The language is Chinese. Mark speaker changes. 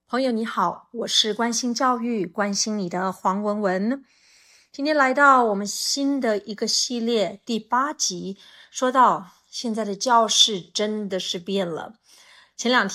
Speaker 1: 朋友你好，我是关心教育、关心你的黄文文。今天来到我们新的一个系列第8集，说到现在的教室真的是变了。前2